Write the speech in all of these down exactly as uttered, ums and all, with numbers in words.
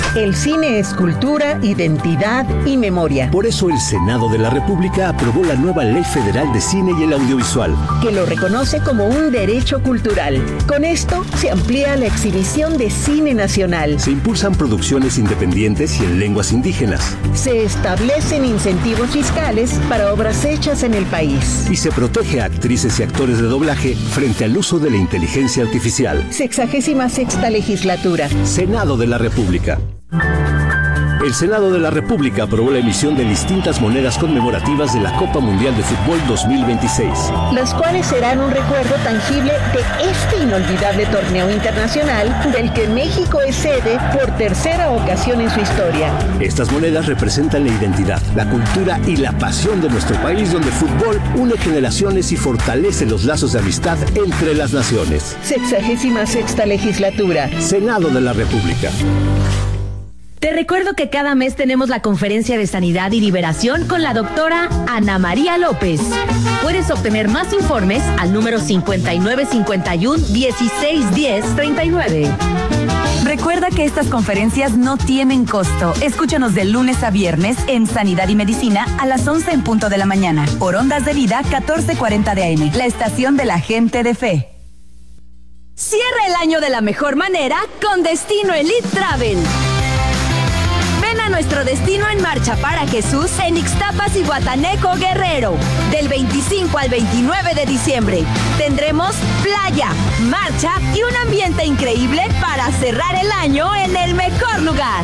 El cine es cultura, identidad y memoria. Por eso el Senado de la República aprobó la nueva Ley Federal de Cine y el Audiovisual, que lo reconoce como un derecho cultural. Con esto se amplía la exhibición de cine nacional. Se impulsan producciones independientes y en lenguas indígenas. Se establecen incentivos fiscales para obras hechas en el país. Y se protege a actrices y actores de doblaje frente al uso de la inteligencia artificial. Sexagésima sexta legislatura. Senado de la República. El Senado de la República aprobó la emisión de distintas monedas conmemorativas de la Copa Mundial de Fútbol dos mil veintiséis. Las cuales serán un recuerdo tangible de este inolvidable torneo internacional del que México es sede por tercera ocasión en su historia. Estas monedas representan la identidad, la cultura y la pasión de nuestro país, donde el fútbol une generaciones y fortalece los lazos de amistad entre las naciones. Sexagésima sexta legislatura. Senado de la República. Te recuerdo que cada mes tenemos la conferencia de Sanidad y Liberación con la doctora Ana María López. Puedes obtener más informes al número cincuenta y nueve cincuenta y uno dieciséis diez treinta y nueve. Recuerda que estas conferencias no tienen costo. Escúchanos de lunes a viernes en Sanidad y Medicina a las once en punto de la mañana. Por Ondas de Vida catorce cuarenta de A M, la estación de la gente de fe. Cierra el año de la mejor manera con Destino Elite Travel. Ven a nuestro Destino en Marcha para Jesús en Ixtapas y Guataneco, Guerrero. Del veinticinco al veintinueve de diciembre. Tendremos playa, marcha y un ambiente increíble para cerrar el año en el mejor lugar.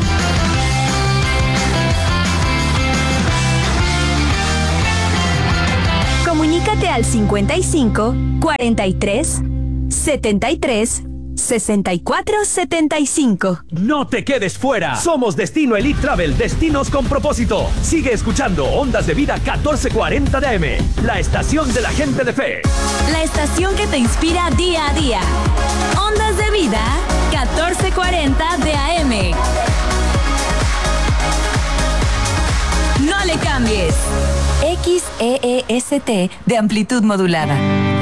Comunícate al cincuenta y cinco, cuarenta y tres, setenta y tres, sesenta y cuatro setenta y cinco. No te quedes fuera. Somos Destino Elite Travel, destinos con propósito. Sigue escuchando Ondas de Vida catorce cuarenta de A M, la estación de la gente de fe. La estación que te inspira día a día. Ondas de Vida catorce cuarenta de A M. No le cambies. X E E S T de amplitud modulada.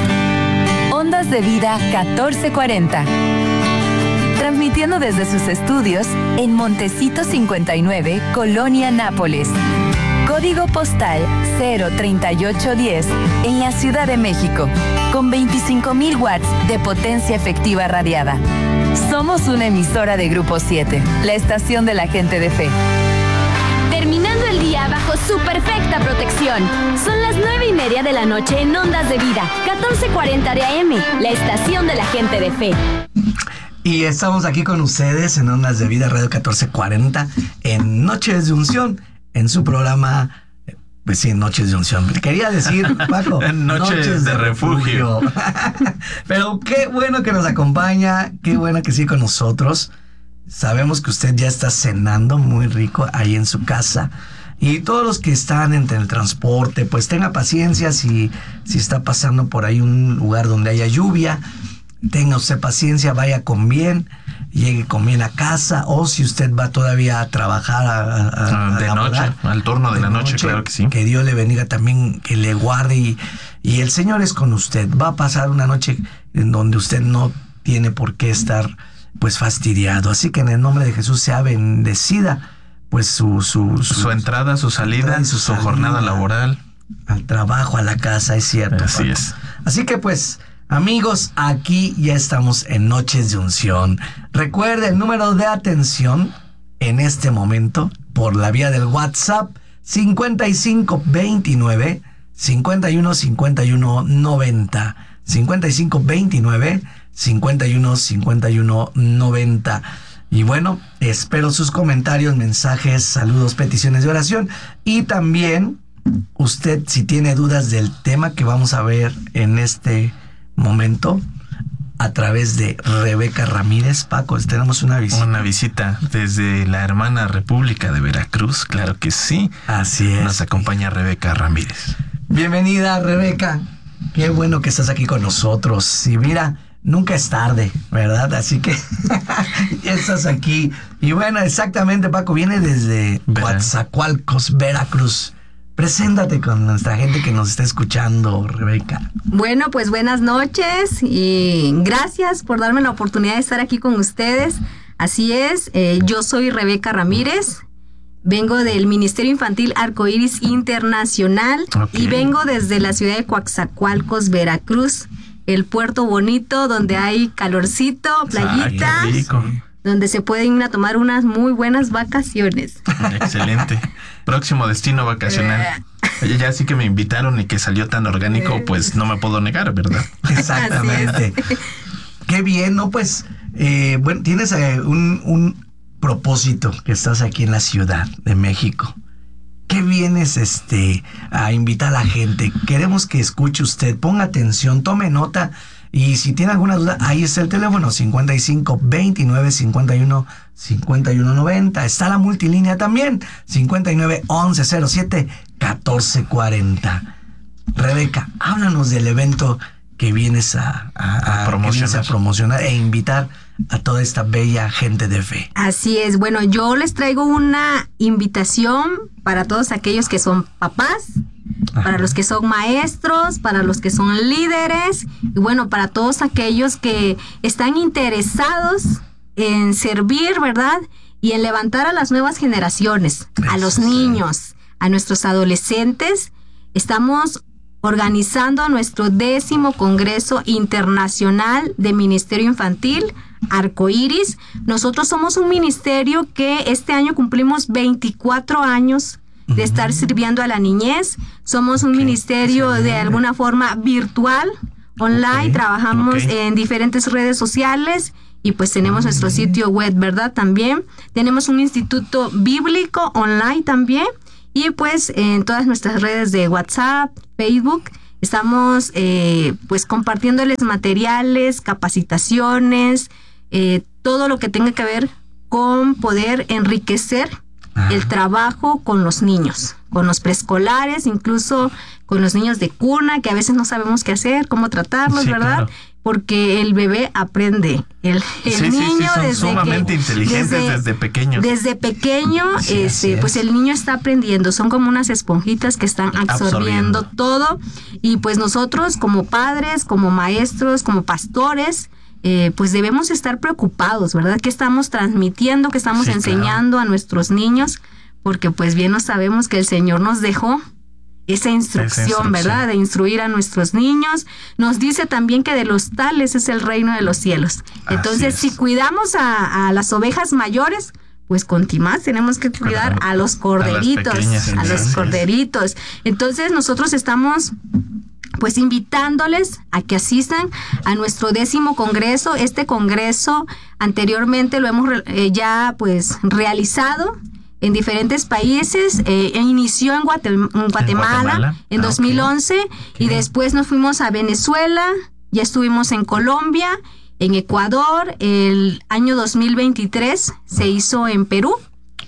Ondas de Vida catorce cuarenta. Transmitiendo desde sus estudios en Montecito cincuenta y nueve, Colonia Nápoles. Código postal cero treinta y ocho diez en la Ciudad de México, con veinticinco mil watts de potencia efectiva radiada. Somos una emisora de Grupo siete, la estación de la gente de fe. Terminando el día bajo su perfecta protección. Son las nueve y media de la noche en Ondas de Vida, catorce cuarenta de A M, la estación de la gente de fe. Y estamos aquí con ustedes en Ondas de Vida Radio catorce cuarenta, en Noches de Unción, en su programa, pues sí, Noches de Unción. Quería decir, Paco, Noches, Noches de, de refugio. refugio. Pero qué bueno que nos acompaña, qué bueno que sigue con nosotros. Sabemos que usted ya está cenando muy rico ahí en su casa. Y todos los que están entre el transporte, pues tenga paciencia si, si está pasando por ahí un lugar donde haya lluvia. Tenga usted paciencia, vaya con bien, llegue con bien a casa. O si usted va todavía a trabajar a, a, a de laborar, noche, al turno de, de la noche, noche, claro que sí. Que Dios le bendiga también, que le guarde. Y, y el Señor es con usted. Va a pasar una noche en donde usted no tiene por qué estar pues fastidiado. Así que en el nombre de Jesús sea bendecida pues su su, su, su entrada, su salida, su, su jornada laboral, al trabajo, a la casa, es cierto. Así Paco. es. Así que pues, amigos, aquí ya estamos en Noches de Unción. Recuerde el número de atención en este momento por la vía del WhatsApp cincuenta y cinco veintinueve cincuenta y uno cincuenta y uno noventa cincuenta y cinco veintinueve cincuenta y uno cincuenta y uno noventa. Y bueno, espero sus comentarios, mensajes, saludos, peticiones de oración. Y también usted, si tiene dudas del tema que vamos a ver en este momento, a través de Rebeca Ramírez. Paco, tenemos una visita. Una visita desde la hermana República de Veracruz, claro que sí. Así es. Nos acompaña Rebeca Ramírez. Bienvenida, Rebeca. Qué bueno que estás aquí con nosotros. Y mira, nunca es tarde, ¿verdad? Así que ya estás aquí. Y bueno, exactamente, Paco, viene desde Coatzacoalcos, Veracruz. Preséntate con nuestra gente que nos está escuchando, Rebeca. Bueno, pues buenas noches y gracias por darme la oportunidad de estar aquí con ustedes. Así es, eh, yo soy Rebeca Ramírez, vengo del Ministerio Infantil Arcoíris Internacional okay. y vengo desde la ciudad de Coatzacoalcos, Veracruz, el puerto bonito donde hay calorcito, playita, Ay, donde se pueden ir a tomar unas muy buenas vacaciones. Excelente. Próximo destino vacacional. Oye, ya sí que me invitaron y que salió tan orgánico, pues no me puedo negar, ¿verdad? Exactamente. Qué bien, ¿no? Pues, eh, bueno, tienes eh, un, un propósito que estás aquí en la Ciudad de México. ¿Qué vienes este, a invitar a la gente? Queremos que escuche usted, ponga atención, tome nota. Y si tiene alguna duda, ahí está el teléfono cincuenta y cinco, veintinueve, cincuenta y uno, cincuenta y uno noventa. Está la multilínea también, cincuenta y nueve, once, cero siete, catorce cuarenta. Rebeca, háblanos del evento que vienes a, a, a, promocionar. Que vienes a promocionar e invitar a toda esta bella gente de fe. Así es, bueno, yo les traigo una invitación para todos aquellos que son papás, Ajá. para los que son maestros, para los que son líderes y bueno, para todos aquellos que están interesados en servir, ¿verdad? Y en levantar a las nuevas generaciones, Eso a los niños, sí. a nuestros adolescentes. Estamos organizando nuestro décimo Congreso Internacional de Ministerio Infantil Arcoíris. Nosotros somos un ministerio que este año cumplimos veinticuatro años de estar sirviendo a la niñez. Somos un okay. ministerio sí. de alguna forma virtual, online, okay. trabajamos okay. en diferentes redes sociales y pues tenemos uh-huh. nuestro sitio web, ¿verdad? También tenemos un instituto bíblico online también y pues en todas nuestras redes de WhatsApp, Facebook, estamos eh, pues compartiéndoles materiales, capacitaciones, eh, todo lo que tenga que ver con poder enriquecer Ajá. el trabajo con los niños, con los preescolares, incluso con los niños de cuna, que a veces no sabemos qué hacer, cómo tratarlos, sí, ¿verdad? Claro. Porque el bebé aprende. El, el sí, niño sí, sí, son desde sumamente que, inteligentes desde, desde pequeños. Desde pequeño, sí, este, pues el niño está aprendiendo. Son como unas esponjitas que están absorbiendo, absorbiendo todo. Y pues nosotros como padres, como maestros, como pastores, eh, pues debemos estar preocupados, ¿verdad? ¿Qué estamos transmitiendo, qué estamos sí, enseñando claro. a nuestros niños? Porque pues bien nos sabemos que el Señor nos dejó esa instrucción, esa instrucción, ¿verdad? De instruir a nuestros niños. Nos dice también que de los tales es el reino de los cielos. Entonces, si cuidamos a, a las ovejas mayores, pues con más tenemos que cuidar a los corderitos, a, pequeñas, a los corderitos. Entonces, nosotros estamos pues invitándoles a que asistan a nuestro décimo congreso. Este congreso anteriormente lo hemos eh, ya pues realizado en diferentes países, eh, inició en, Guatem- en, Guatemala, en Guatemala en dos mil once ah, okay. y después nos fuimos a Venezuela, ya estuvimos en Colombia, en Ecuador, el año dos mil veintitrés se hizo en Perú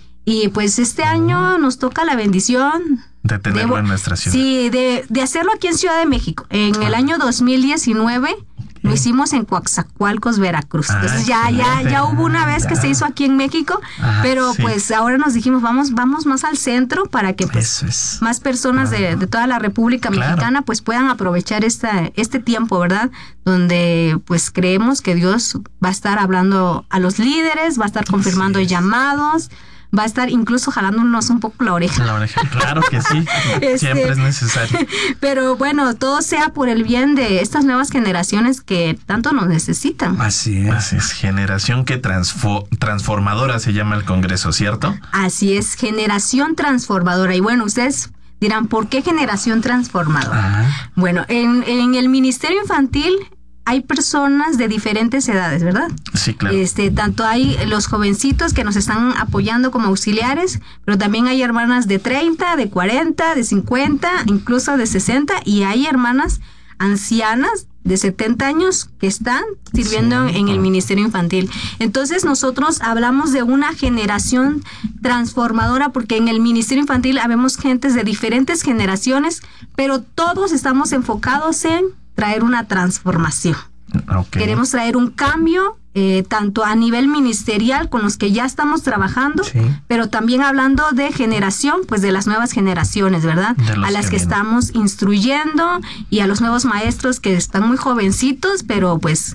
y pues este oh. año nos toca la bendición de tenerlo de, en nuestra ciudad. Sí, de, de hacerlo aquí en Ciudad de México. En ah. el año dos mil diecinueve lo hicimos en Coatzacoalcos, Veracruz. Ah, Entonces ya, ya, ya hubo una vez que se hizo aquí en México, ah, pero sí. pues ahora nos dijimos, vamos, vamos más al centro para que pues es. más personas ah, de, de toda la República claro. Mexicana pues puedan aprovechar esta, este tiempo, ¿verdad? Donde pues creemos que Dios va a estar hablando a los líderes, va a estar confirmando sí. llamados, va a estar incluso jalándonos un poco la oreja. La oreja, claro que sí. este, Siempre es necesario. Pero bueno, todo sea por el bien de estas nuevas generaciones que tanto nos necesitan. Así es. Así es. Generación que transfo- transformadora se llama el Congreso, ¿cierto? Así es, generación transformadora. Y bueno, ustedes dirán, ¿por qué generación transformadora? Ajá. Bueno, en, en el Ministerio Infantil hay personas de diferentes edades, ¿verdad? Sí, claro. Este, tanto hay los jovencitos que nos están apoyando como auxiliares, pero también hay hermanas de treinta, de cuarenta, de cincuenta, incluso de sesenta, y hay hermanas ancianas de setenta años que están sirviendo sí, en el Ministerio Infantil. Entonces nosotros hablamos de una generación transformadora porque en el Ministerio Infantil habemos gentes de diferentes generaciones, pero todos estamos enfocados en traer una transformación. Okay. Queremos traer un cambio, eh, tanto a nivel ministerial con los que ya estamos trabajando, sí. pero también hablando de generación, pues de las nuevas generaciones, ¿verdad? A las que, que estamos instruyendo y a los nuevos maestros que están muy jovencitos, pero pues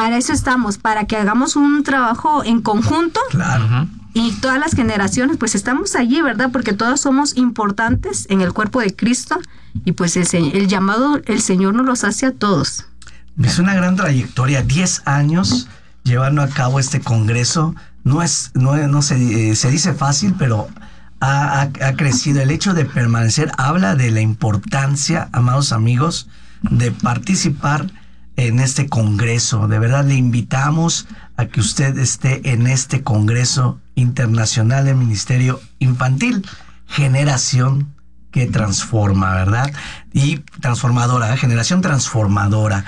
para eso estamos, para que hagamos un trabajo en conjunto. Claro. Y todas las generaciones, pues estamos allí, ¿verdad? Porque todos somos importantes en el cuerpo de Cristo y pues el, el llamado, el Señor nos los hace a todos. Es una gran trayectoria, diez años llevando a cabo este congreso. No es, no, no se, eh, se dice fácil, pero ha, ha, ha crecido. El hecho de permanecer habla de la importancia, amados amigos, de participar en este congreso. De verdad le invitamos a que usted esté en este congreso internacional del Ministerio Infantil, generación que transforma, ¿verdad? Y transformadora, ¿eh? Generación transformadora.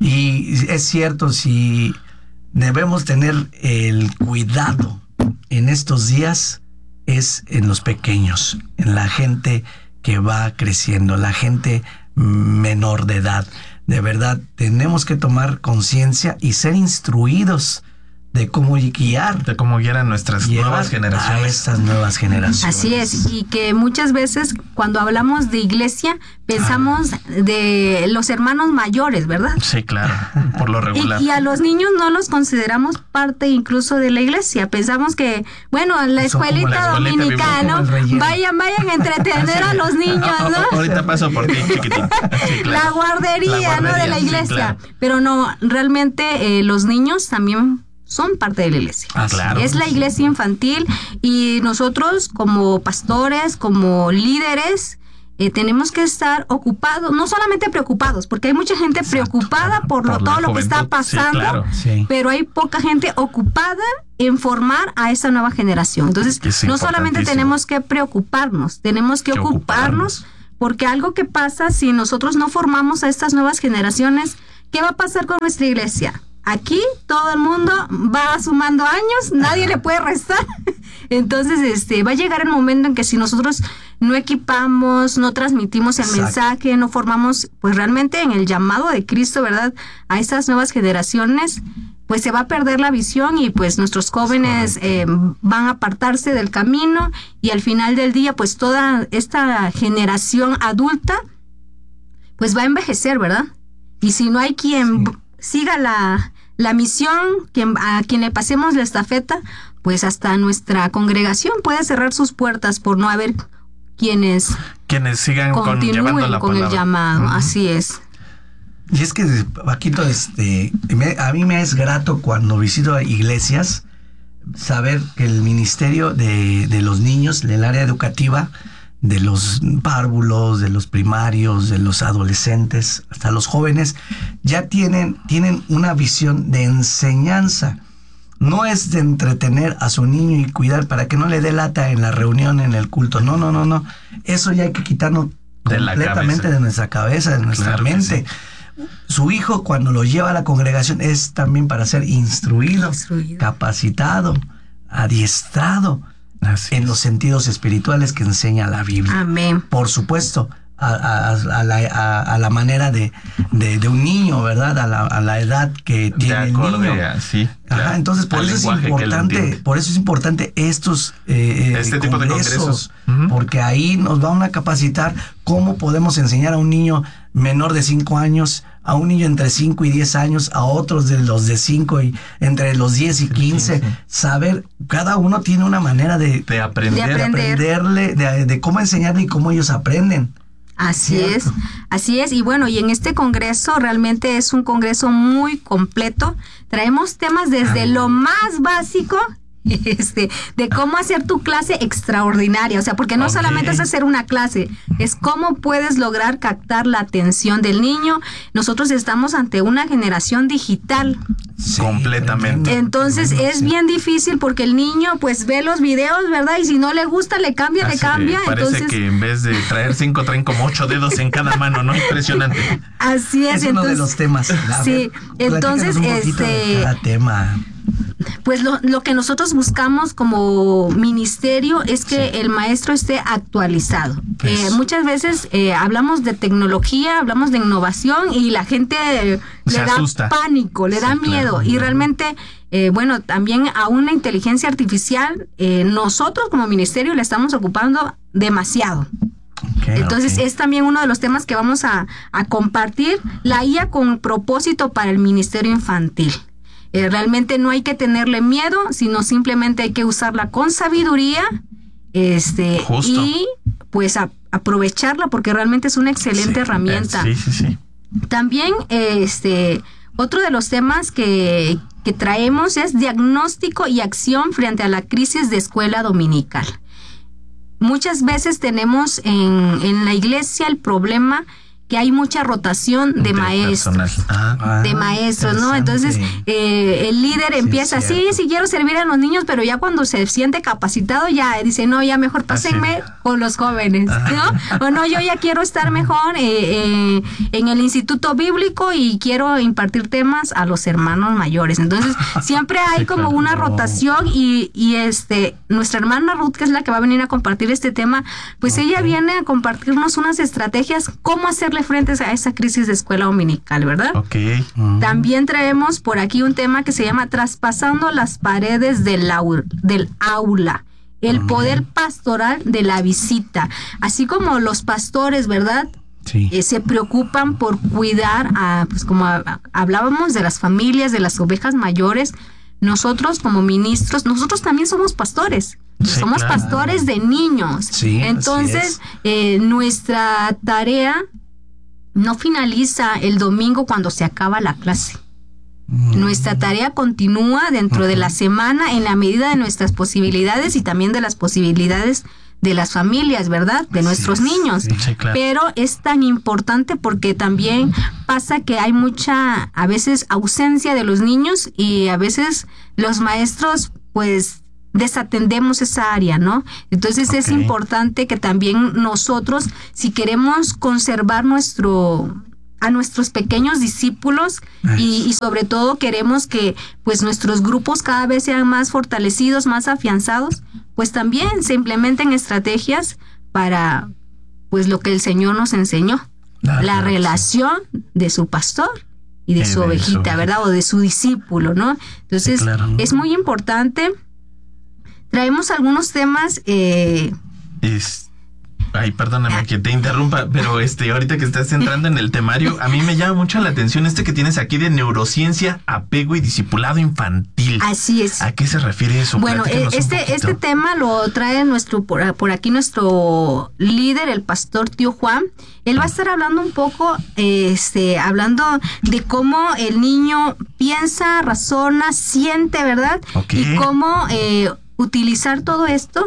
Y es cierto, si debemos tener el cuidado en estos días, es en los pequeños, en la gente que va creciendo, la gente menor de edad. De verdad, tenemos que tomar conciencia y ser instruidos de cómo guiar. De cómo guiar a nuestras nuevas generaciones. A estas nuevas generaciones. Así es, y que muchas veces cuando hablamos de iglesia, pensamos ah. de los hermanos mayores, ¿verdad? Sí, claro, por lo regular. Y, y a los niños no los consideramos parte incluso de la iglesia. Pensamos que, bueno, la escuelita, la escuelita dominicana, ¿no? Vayan, vayan a entretener a los niños, ¿no? Ahorita paso por ti, chiquitín. Sí, claro. La guardería, la guardería, ¿no? De la iglesia. Sí, claro. Pero no, realmente eh, los niños también son parte de la iglesia. Ah, claro. Es la iglesia infantil y nosotros como pastores, como líderes, eh, tenemos que estar ocupados, no solamente preocupados, porque hay mucha gente Exacto, preocupada por, por lo, todo lo que está pasando, sí, claro. sí. pero hay poca gente ocupada en formar a esa nueva generación. Entonces, no solamente tenemos que preocuparnos, tenemos que, que ocuparnos, ocuparnos, porque algo que pasa si nosotros no formamos a estas nuevas generaciones, ¿qué va a pasar con nuestra iglesia? Aquí todo el mundo va sumando años, nadie le puede restar. Entonces, este, va a llegar el momento en que si nosotros no equipamos, no transmitimos el Exacto. mensaje, no formamos, pues realmente en el llamado de Cristo, ¿verdad? A estas nuevas generaciones, pues se va a perder la visión y pues nuestros jóvenes eh, van a apartarse del camino y al final del día, pues toda esta generación adulta, pues va a envejecer, ¿verdad? Y si no hay quien sí. siga la... la misión, quien, a quien le pasemos la estafeta, pues hasta nuestra congregación puede cerrar sus puertas por no haber quienes quienes sigan con, llevando la con palabra. El llamado, uh-huh. así es. Y es que, Paquito, este, me, a mí me es grato cuando visito iglesias saber que el ministerio de, de los niños, del área educativa, de los párvulos, de los primarios, de los adolescentes, hasta los jóvenes, ya tienen, tienen una visión de enseñanza. No es de entretener a su niño y cuidar para que no le dé lata en la reunión, en el culto. No, no, no, no. Eso ya hay que quitarnos de completamente de nuestra cabeza, de nuestra claro mente. Sí. Su hijo, cuando lo lleva a la congregación, es también para ser instruido, instruido. capacitado, adiestrado. Así en es. Los sentidos espirituales que enseña la Biblia. Amén. Por supuesto, a, a, a, la, a, a la manera de, de, de un niño, ¿verdad? A la, a la edad que tiene el niño. Sí, Ajá, claro. Entonces, por eso es importante, por eso es importante estos eh, este tipo de congresos, uh-huh. porque ahí nos van a capacitar cómo podemos enseñar a un niño menor de cinco años, a un niño entre cinco y diez años, a otros de los de cinco y entre los diez y quince, saber, cada uno tiene una manera de, de aprender, de de aprenderle, de, de cómo enseñarle y cómo ellos aprenden. Así ¿Cierto? es, así es, y bueno, y en este congreso realmente es un congreso muy completo. Traemos temas desde Ay. lo más básico, este, de cómo hacer tu clase extraordinaria, o sea, porque no okay. solamente es hacer una clase, es cómo puedes lograr captar la atención del niño. Nosotros estamos ante una generación digital. Sí, completamente. Entonces bueno, es sí. bien difícil porque el niño pues ve los videos, ¿verdad? Y si no le gusta, le cambia, Así le cambia. Parece entonces... que en vez de traer cinco, traen como ocho dedos en cada mano, ¿no? Impresionante. Así es. Es entonces, uno de los temas. A sí, ver, entonces este... de cada tema. Pues lo, lo que nosotros buscamos como ministerio es que sí. el maestro esté actualizado. Pues, eh, muchas veces eh, hablamos de tecnología, hablamos de innovación y la gente eh, le da asusta. pánico, le sí, da miedo. Claro, y claro. realmente, eh, bueno, también a una inteligencia artificial, eh, nosotros como ministerio le estamos ocupando demasiado. Okay, Entonces okay. es también uno de los temas que vamos a, a compartir, la I A con propósito para el ministerio infantil. Eh, realmente no hay que tenerle miedo, sino simplemente hay que usarla con sabiduría, este, Justo. y pues a, aprovecharla porque realmente es una excelente Sí, herramienta. Sí, sí, sí. También, este, otro de los temas que, que traemos es diagnóstico y acción frente a la crisis de escuela dominical. Muchas veces tenemos en, en la iglesia el problema que hay mucha rotación de, de maestros, ah, de maestros, ¿no? Entonces, eh, el líder sí, empieza, sí, sí, quiero servir a los niños, pero ya cuando se siente capacitado, ya dice, no, ya mejor pásenme ah, sí. con los jóvenes, ¿no? O no, yo ya quiero estar mejor eh, eh, en el instituto bíblico y quiero impartir temas a los hermanos mayores. Entonces, siempre hay sí, como claro. una rotación y, y este, nuestra hermana Ruth, que es la que va a venir a compartir este tema, pues okay. ella viene a compartirnos unas estrategias, cómo hacerle frente a esa crisis de escuela dominical, ¿verdad? Ok. Mm. También traemos por aquí un tema que se llama Traspasando las paredes del, aula, del aula. El mm. poder pastoral de la visita. Así como los pastores, ¿verdad? Sí. Eh, se preocupan por cuidar a, pues como a, a, hablábamos de las familias, de las ovejas mayores. Nosotros como ministros, nosotros también somos pastores. Sí, somos claro. pastores de niños. Sí, entonces, eh, nuestra tarea no finaliza el domingo cuando se acaba la clase. Mm. Nuestra tarea continúa dentro uh-huh. de la semana en la medida de nuestras posibilidades y también de las posibilidades de las familias, ¿verdad? De nuestros sí, niños. Sí, sí, claro. Pero es tan importante porque también pasa que hay mucha, a veces, ausencia de los niños y a veces los maestros, pues, desatendemos esa área, ¿no? Entonces okay. es importante que también nosotros, si queremos conservar nuestro a nuestros pequeños discípulos y, y sobre todo queremos que pues nuestros grupos cada vez sean más fortalecidos, más afianzados, pues también se implementen estrategias para pues lo que el Señor nos enseñó, la, la relación sí. de su pastor y de eh, su ovejita, ¿verdad? O de su discípulo, ¿no? Entonces sí, claro. es muy importante. Traemos algunos temas. Eh, es, ay, perdóname que te interrumpa, pero este, ahorita que estás entrando en el temario, a mí me llama mucho la atención este que tienes aquí de neurociencia, apego y discipulado infantil. Así es. ¿A qué se refiere eso? Bueno, este, este tema lo trae nuestro por, por aquí nuestro líder, el pastor Tío Juan. Él va a estar hablando un poco, este, hablando de cómo el niño piensa, razona, siente, ¿verdad? Okay. Y cómo eh, utilizar todo esto,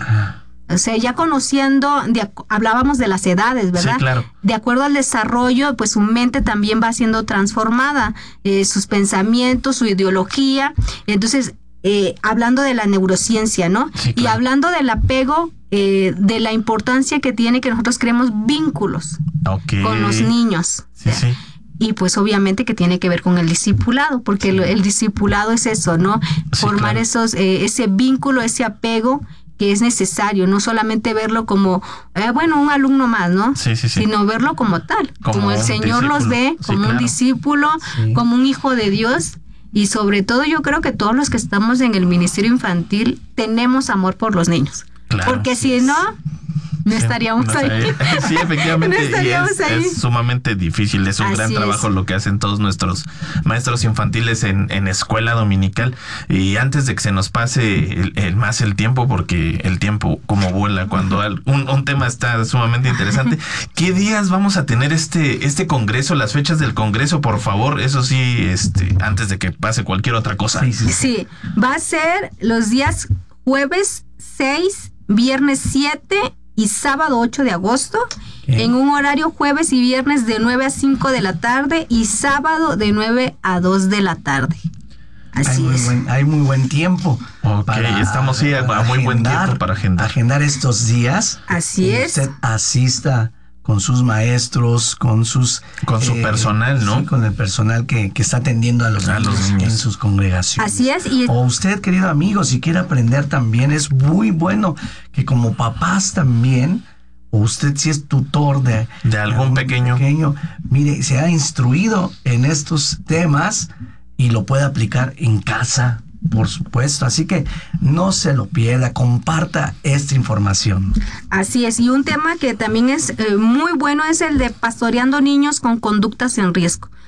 o sea, ya conociendo, de, hablábamos de las edades, ¿verdad? Sí, claro. De acuerdo al desarrollo, pues su mente también va siendo transformada, eh, sus pensamientos, su ideología. Entonces, eh, hablando de la neurociencia, ¿no? Sí, claro. Y hablando del apego, eh, de la importancia que tiene que nosotros creemos vínculos okay. con los niños. Sí, sí. Y pues obviamente que tiene que ver con el discipulado, porque sí. el, el discipulado es eso, ¿no? Sí, Formar claro. esos, eh, ese vínculo, ese apego que es necesario, no solamente verlo como, eh, bueno, un alumno más, ¿no? Sí, sí, sí. Sino verlo como tal, como, como el Señor discípulo. Los ve, como sí, un claro. discípulo, sí. como un hijo de Dios. Y sobre todo yo creo que todos los que estamos en el ministerio infantil tenemos amor por los niños. Claro, porque sí, si no... No sí, estaríamos no ahí. Sí, efectivamente. No estaríamos y es, ahí. es sumamente difícil. Es un Así gran es. trabajo lo que hacen todos nuestros maestros infantiles en, en escuela dominical. Y antes de que se nos pase el, el más el tiempo, porque el tiempo como vuela cuando al, un, un tema está sumamente interesante. ¿Qué días vamos a tener este, este congreso? Las fechas del congreso, por favor. Eso sí, este, antes de que pase cualquier otra cosa. Sí, sí, sí. sí, va a ser los días jueves seis, viernes siete y sábado ocho de agosto, okay. en un horario jueves y viernes de nueve a cinco de la tarde y sábado de nueve a dos de la tarde. Así hay muy es. Buen, hay muy buen tiempo. Ok, para, estamos sí, a muy agendar, buen tiempo para agendar. Agendar estos días. Así es. Usted asista con sus maestros, con sus... Con su eh, personal, ¿no? Sí, con el personal que, que está atendiendo a los, a niños, los niños en sus congregaciones. Así es. Y... O usted, querido amigo, si quiere aprender también, es muy bueno que como papás también, o usted si es tutor de... De algún, de algún pequeño. pequeño, mire, se ha instruido en estos temas y lo puede aplicar en casa, por supuesto. Así que no se lo pierda, comparta esta información. Así es, y un tema que también es eh, muy bueno es el de pastoreando niños con conductas en riesgo.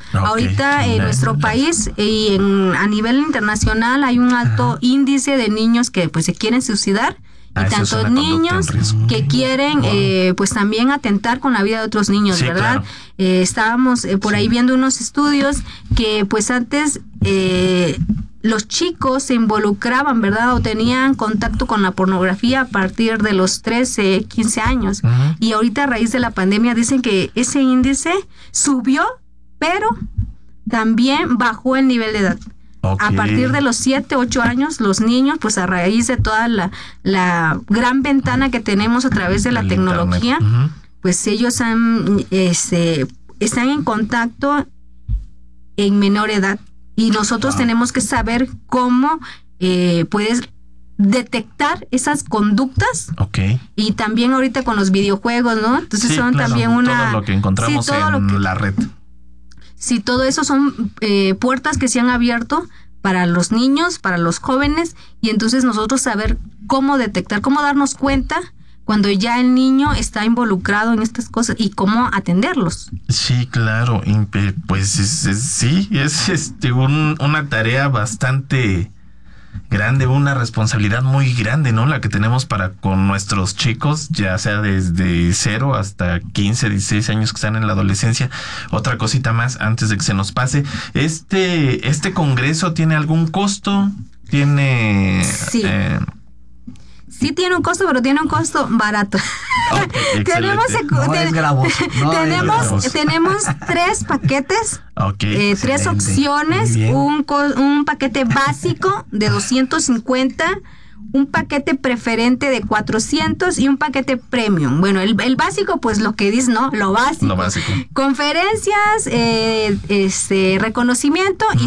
Okay. Ahorita en nuestro país y en, a nivel internacional hay un alto Ajá. índice de niños que pues se quieren suicidar. Y ah, tantos es niños que quieren wow. eh, pues también atentar con la vida de otros niños, sí, ¿verdad? Claro. Eh, estábamos eh, por sí. ahí viendo unos estudios que pues antes eh, los chicos se involucraban, ¿verdad? O tenían contacto con la pornografía a partir de los trece, quince años. Uh-huh. Y ahorita a raíz de la pandemia dicen que ese índice subió, pero también bajó el nivel de edad. Okay. A partir de los siete, ocho años, los niños, pues a raíz de toda la, la gran ventana que tenemos a través de la el tecnología, uh-huh. pues ellos han, este, están en contacto en menor edad. Y nosotros wow. tenemos que saber cómo eh, puedes detectar esas conductas. Okay. Y también ahorita con los videojuegos, ¿no? Entonces sí, son claro, también una... todo lo que encontramos sí, en que, la red. Sí, todo eso son eh, puertas que se han abierto para los niños, para los jóvenes, y entonces nosotros saber cómo detectar, cómo darnos cuenta cuando ya el niño está involucrado en estas cosas y cómo atenderlos. Sí, claro, pues es, es, sí, es este un, una tarea bastante grande, una responsabilidad muy grande, ¿no? La que tenemos para con nuestros chicos, ya sea desde cero hasta quince, dieciséis años que están en la adolescencia. Otra cosita más antes de que se nos pase. Este, este congreso tiene algún costo, tiene... Sí. Eh, Sí tiene un costo, pero tiene un costo barato. Okay, tenemos no ten, es gravoso, no tenemos, es gravoso. tenemos tres paquetes, okay, eh, tres opciones, un, un paquete básico de doscientos cincuenta, un paquete preferente de cuatrocientos y un paquete premium. Bueno, el, el básico, pues lo que dice, ¿no? Lo básico. Lo básico. Conferencias, eh, este, reconocimiento y